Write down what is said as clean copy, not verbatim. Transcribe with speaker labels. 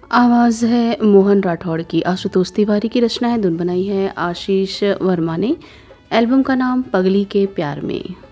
Speaker 1: आवाज़ है मोहन राठौड़ की, आशुतोष तिवारी की रचना है, धुन बनाई है आशीष वर्मा ने। एल्बम का नाम पगली के प्यार में।